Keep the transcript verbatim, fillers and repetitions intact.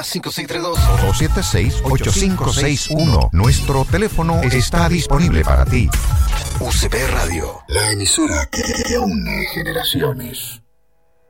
cinco seis tres dos o siete seis ocho cinco seis uno. Nuestro teléfono está disponible para ti. U C P Radio, la emisora que une generaciones.